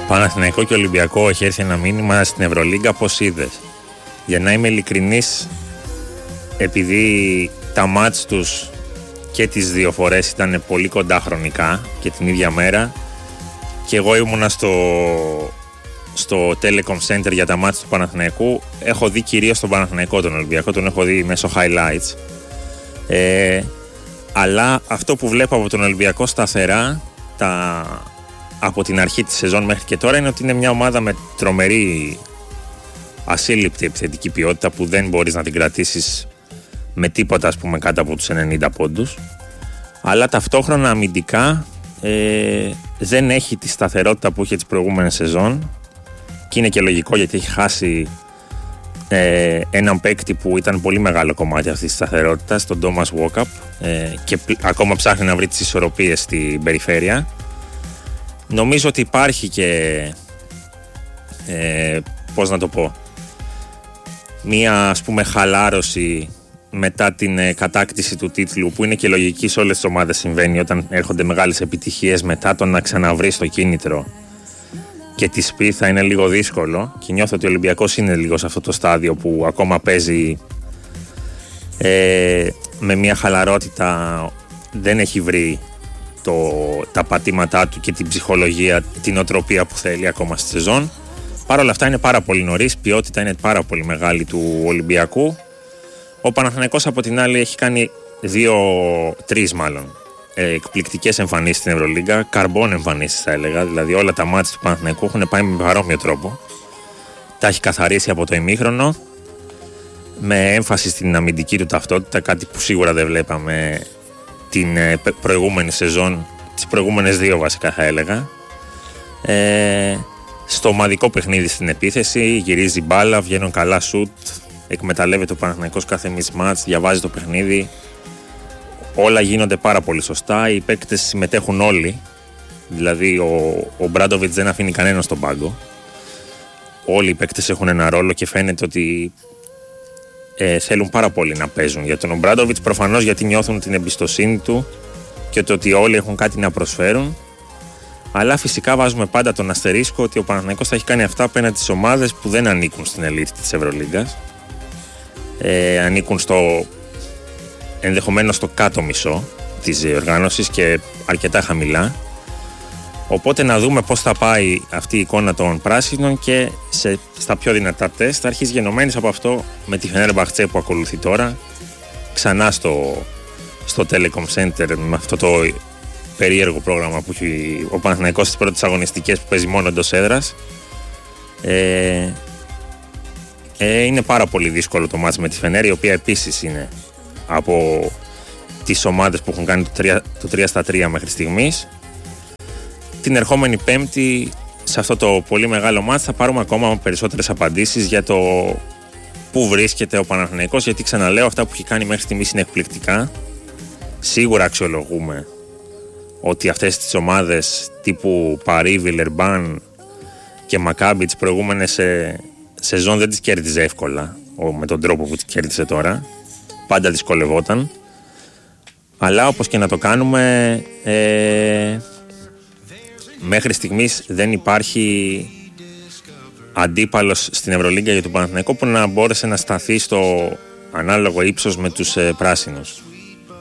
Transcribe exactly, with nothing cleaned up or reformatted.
Παναθηναϊκό και Ολυμπιακό, έχει έρθει ένα μήνυμα στην Ευρωλίγκα, πώς είδες? Για να είμαι ειλικρινής, επειδή τα μάτς τους και τις δύο φορές ήταν πολύ κοντά χρονικά και την ίδια μέρα, και εγώ ήμουνα στο, στο Telecom Center για τα μάτς του Παναθηναϊκού, έχω δει κυρίως τον Παναθηναϊκό, τον Ολυμπιακό τον έχω δει μέσω highlights, ε, αλλά αυτό που βλέπω από τον Ολυμπιακό σταθερά τα, από την αρχή της σεζόν μέχρι και τώρα είναι ότι είναι μια ομάδα με τρομερή ασύλληπτη επιθετική ποιότητα που δεν μπορείς να την κρατήσεις με τίποτα, ας πούμε, κάτω από τους ενενήντα πόντους, αλλά ταυτόχρονα αμυντικά ε, δεν έχει τη σταθερότητα που είχε τις προηγούμενες σεζόν, και είναι και λογικό γιατί έχει χάσει ε, έναν παίκτη που ήταν πολύ μεγάλο κομμάτι αυτής της σταθερότητας, τον Thomas Walkup, ε, και π, ακόμα ψάχνει να βρει τις ισορροπίες στην περιφέρεια. Νομίζω ότι υπάρχει και ε, πώς να το πω, μία, ας πούμε, χαλάρωση μετά την ε, κατάκτηση του τίτλου, που είναι και λογική σε όλες τις ομάδες, συμβαίνει όταν έρχονται μεγάλες επιτυχίες, μετά το να ξαναβρει το κίνητρο και τη σπίθα θα είναι λίγο δύσκολο, και νιώθω ότι ο Ολυμπιακός είναι λίγο σε αυτό το στάδιο που ακόμα παίζει ε, με μια χαλαρότητα, δεν έχει βρει το, τα πατήματά του και την ψυχολογία, την οτροπία που θέλει ακόμα στη σεζόν. Παρ' όλα αυτά είναι πάρα πολύ νωρίς, ποιότητα είναι πάρα πολύ μεγάλη του Ολυμπιακού. Ο Παναθηναϊκός από την άλλη έχει κάνει δύο, τρεις μάλλον ε, εκπληκτικές εμφανίσεις στην Ευρωλίγκα, καρμπών εμφανίσεις θα έλεγα, δηλαδή όλα τα μάτς του Παναθηναϊκού έχουν πάει με παρόμοιο τρόπο. Τα έχει καθαρίσει από το ημίχρονο, με έμφαση στην αμυντική του ταυτότητα, κάτι που σίγουρα δεν βλέπαμε την ε, προηγούμενη σεζόν, τις προηγούμενες δύο βασικά θα έλεγα. Ε, στο ομαδικό παιχνίδι στην επίθεση, γυρίζει μπάλα, βγαίνουν καλά σουτ, εκμεταλλεύεται ο Παναθηναϊκός κάθε μάτς, διαβάζει το παιχνίδι, όλα γίνονται πάρα πολύ σωστά, οι παίκτες συμμετέχουν όλοι, δηλαδή ο, ο Μπράντοβιτς δεν αφήνει κανέναν στον πάγκο, όλοι οι παίκτες έχουν ένα ρόλο και φαίνεται ότι ε, θέλουν πάρα πολύ να παίζουν. Για τον Μπράντοβιτς προφανώς γιατί νιώθουν την εμπιστοσύνη του και το ότι όλοι έχουν κάτι να προσφέρουν, αλλά φυσικά βάζουμε πάντα τον αστερίσκο ότι ο Παναθηναϊκός θα έχει κάνει αυτά απέναντι στις ομάδες που δεν ανήκουν στην ελίτ της Ευρωλίγκας. Ε, ανήκουν στο ενδεχομένως στο κάτω μισό της οργάνωσης και αρκετά χαμηλά, οπότε να δούμε πώς θα πάει αυτή η εικόνα των πράσινων και σε, στα πιο δυνατά τεστ, αρχής γενομένης από αυτό με τη Φενέρμπαχτσε που ακολουθεί τώρα, ξανά στο, στο Telecom Center με αυτό το περίεργο πρόγραμμα που έχει ο Παναθηναϊκός στις πρώτες αγωνιστικές που παίζει μόνο εντός έδρας. ε, Ε, είναι πάρα πολύ δύσκολο το μάτς με τη Φενέρ, η οποία επίσης είναι από τις ομάδες που έχουν κάνει το τρία, το τρία στα τρία μέχρι στιγμής. Την ερχόμενη Πέμπτη, σε αυτό το πολύ μεγάλο μάτς, θα πάρουμε ακόμα περισσότερες απαντήσεις για το πού βρίσκεται ο Παναθηναϊκός, γιατί ξαναλέω, αυτά που έχει κάνει μέχρι στιγμής είναι εκπληκτικά. Σίγουρα αξιολογούμε ότι αυτές τις ομάδες τύπου Παρί, Βιλερμπάν και Μακάμπι τις προηγούμενες ε, σεζόν δεν τις κέρδιζε εύκολα με τον τρόπο που τις κέρδισε τώρα, πάντα δυσκολευόταν, αλλά όπως και να το κάνουμε ε, μέχρι στιγμής δεν υπάρχει αντίπαλος στην Ευρωλίγκα για τον Παναθηναϊκό που να μπόρεσε να σταθεί στο ανάλογο ύψος με τους ε, πράσινους.